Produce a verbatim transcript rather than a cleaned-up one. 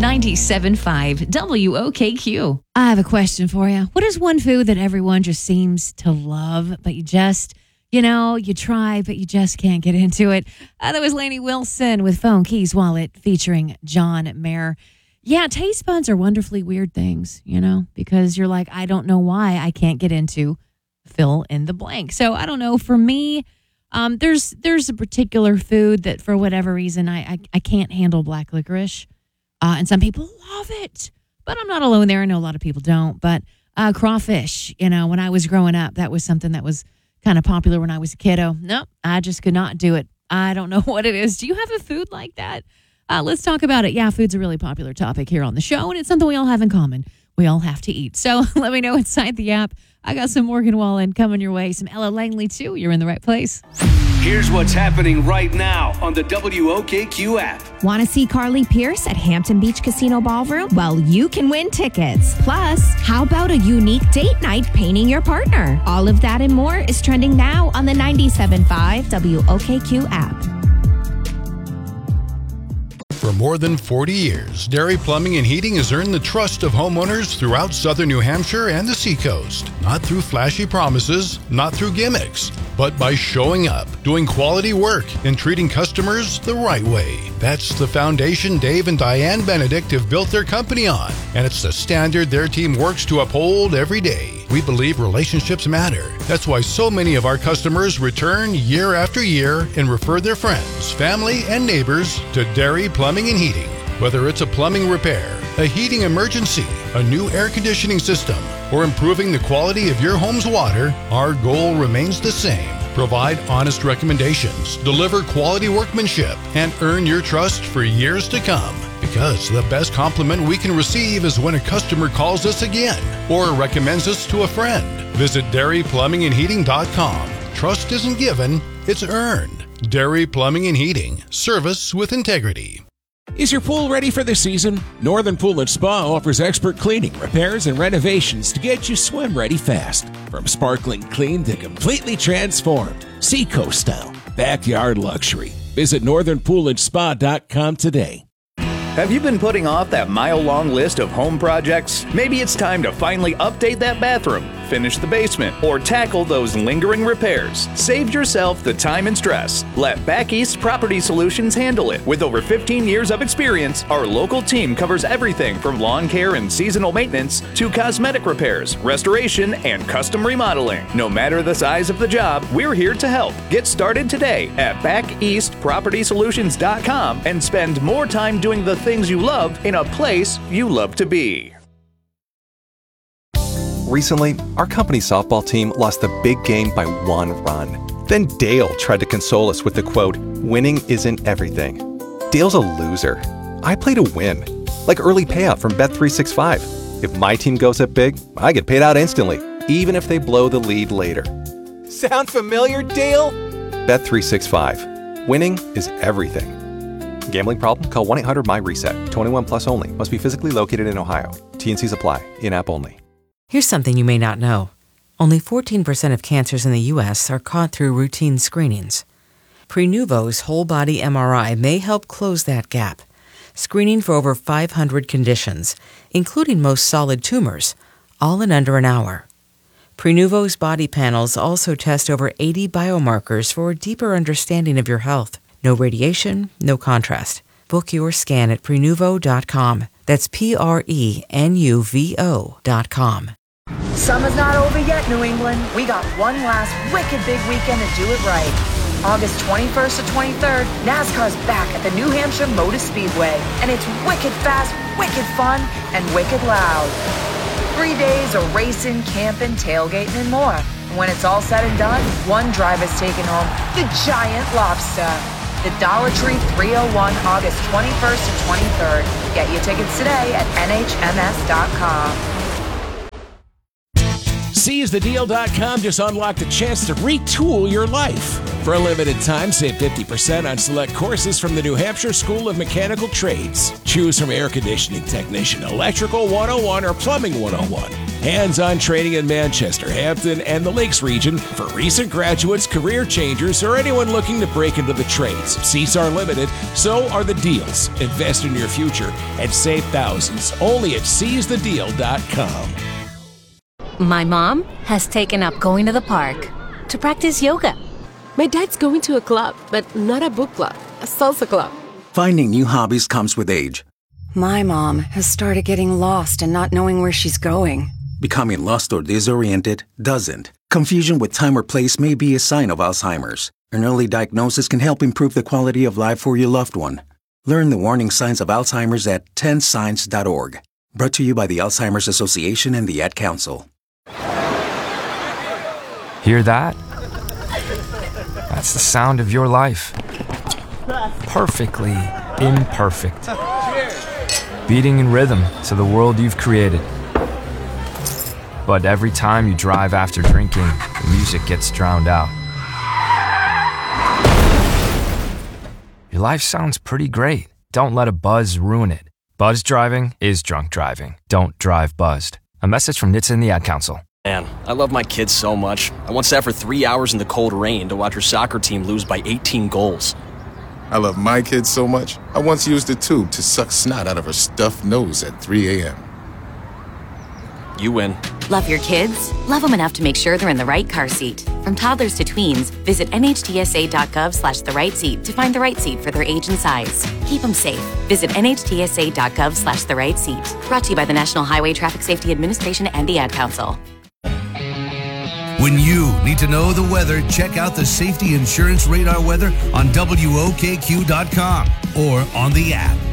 ninety-seven point five W O K Q. I have a question for you. What is one food that everyone just seems to love, but you just, you know, you try, but you just can't get into it? Uh, that was Lainey Wilson with Phone, Keys, Wallet, featuring John Mayer. Yeah, taste buds are wonderfully weird things, you know, because you're like, I don't know why I can't get into fill in the blank. So I don't know. For me, um, there's there's a particular food that for whatever reason I I, I can't handle black licorice. Uh, and some people love it, but I'm not alone there. I know a lot of people don't. But uh, crawfish, you know, when I was growing up, that was something that was kind of popular when I was a kiddo. No, I just could not do it. I don't know what it is. Do you have a food like that? Uh, let's talk about it. Yeah, food's a really popular topic here on the show, and it's something we all have in common. We all have to eat. So let me know inside the app. I got some Morgan Wallen coming your way. Some Ella Langley, too. You're in the right place. Here's what's happening right now on the W O K Q app. Want to see Carly Pierce at Hampton Beach Casino Ballroom? Well, you can win tickets. Plus, how about a unique date night painting your partner? All of that and more is trending now on the ninety-seven point five W O K Q app. For more than forty years, Derry Plumbing and Heating has earned the trust of homeowners throughout southern New Hampshire and the Seacoast. Not through flashy promises, not through gimmicks, but by showing up, doing quality work, and treating customers the right way. That's the foundation Dave and Diane Benedict have built their company on, and it's the standard their team works to uphold every day. We believe relationships matter. That's why so many of our customers return year after year and refer their friends, family, and neighbors to Derry Plumbing and Heating. Whether it's a plumbing repair, a heating emergency, a new air conditioning system, or improving the quality of your home's water, our goal remains the same. Provide honest recommendations, deliver quality workmanship, and earn your trust for years to come. Because the best compliment we can receive is when a customer calls us again or recommends us to a friend. Visit Derry Plumbing and Heating dot com. Trust isn't given, it's earned. Derry Plumbing and Heating. Service with integrity. Is your pool ready for the season? Northern Pool and Spa offers expert cleaning, repairs, and renovations to get you swim ready fast. From sparkling clean to completely transformed, Seacoast style, backyard luxury. Visit northern pool and spa dot com today. Have you been putting off that mile-long list of home projects? Maybe it's time to finally update that bathroom, finish the basement, or tackle those lingering repairs. Save yourself the time and stress. Let Back East Property Solutions handle it. With over fifteen years of experience, our local team covers everything from lawn care and seasonal maintenance to cosmetic repairs, restoration, and custom remodeling. No matter the size of the job, we're here to help. Get started today at back east property solutions dot com and spend more time doing the things you love in a place you love to be. Recently, our company softball team lost the big game by one run. Then Dale tried to console us with the quote, "Winning isn't everything." Dale's a loser. I play to win. Like early payout from Bet three sixty-five. If my team goes up big, I get paid out instantly, even if they blow the lead later. Sound familiar, Dale? Bet three sixty-five. Winning is everything. Gambling problem? Call one eight hundred M Y reset. twenty-one plus only. Must be physically located in Ohio. T and Cs apply. In-app only. Here's something you may not know. Only fourteen percent of cancers in the U S are caught through routine screenings. Prenuvo's whole-body M R I may help close that gap, screening for over five hundred conditions, including most solid tumors, all in under an hour. Prenuvo's body panels also test over eighty biomarkers for a deeper understanding of your health. No radiation, no contrast. Book your scan at prenuvo dot com. That's P R E N U V O dot com. Summer's not over yet, New England. We got one last wicked big weekend to do it right. August twenty-first to twenty-third, NASCAR's back at the New Hampshire Motor Speedway. And it's wicked fast, wicked fun, and wicked loud. Three days of racing, camping, tailgating, and more. And when it's all said and done, one driver's taking home the giant lobster. The Dollar Tree three oh one, August twenty-first to twenty-third. Get your tickets today at N H M S dot com. seize the deal dot com just unlocked a chance to retool your life. For a limited time, save fifty percent on select courses from the New Hampshire School of Mechanical Trades. Choose from air conditioning technician, electrical one oh one, or plumbing one oh one. Hands-on training in Manchester, Hampton, and the Lakes region for recent graduates, career changers, or anyone looking to break into the trades. Seats are limited, so are the deals. Invest in your future and save thousands only at seize the deal dot com. My mom has taken up going to the park to practice yoga. My dad's going to a club, but not a book club, a salsa club. Finding new hobbies comes with age. My mom has started getting lost and not knowing where she's going. Becoming lost or disoriented doesn't. Confusion with time or place may be a sign of Alzheimer's. An early diagnosis can help improve the quality of life for your loved one. Learn the warning signs of Alzheimer's at ten signs dot org. Brought to you by the Alzheimer's Association and the Ad Council. Hear that? That's the sound of your life. Perfectly imperfect. Beating in rhythm to the world you've created. But every time you drive after drinking, the music gets drowned out. Your life sounds pretty great. Don't let a buzz ruin it. Buzz driving is drunk driving. Don't drive buzzed. A message from N H T S A and the Ad Council. Man, I love my kids so much. I once sat for three hours in the cold rain to watch her soccer team lose by eighteen goals. I love my kids so much, I once used a tube to suck snot out of her stuffed nose at three a.m. You win. Love your kids? Love them enough to make sure they're in the right car seat. From toddlers to tweens, visit N H T S A dot gov slash the right seat to find the right seat for their age and size. Keep them safe. Visit N H T S A dot gov slash the right seat. Brought to you by the National Highway Traffic Safety Administration and the Ad Council. When you need to know the weather, check out the Safety Insurance Radar weather on W O K Q dot com or on the app.